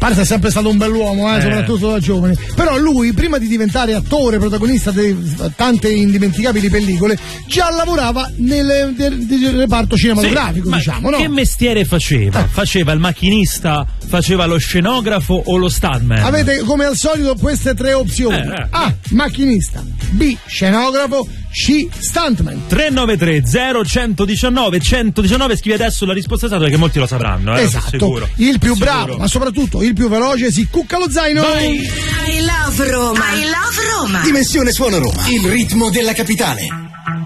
parte è sempre stato un bell'uomo, soprattutto da giovane. Però lui, prima di diventare attore, protagonista di tante indimenticabili pellicole, già lavorava nel reparto cinematografico, diciamo, no? Che mestiere faceva? Faceva il macchinista, faceva lo scenografo o lo stuntman? Avete come al solito queste tre opzioni. A. Macchinista. B. Scenografo. C. Stuntman. 393 0119 119. Scrivi adesso la risposta esatta perché molti lo sapranno. Esatto. Sicuro. Il più bravo, ma soprattutto il più veloce si cucca lo zaino. Vai. I love Roma. I love Roma. Dimensione Suono Roma. Il ritmo della capitale.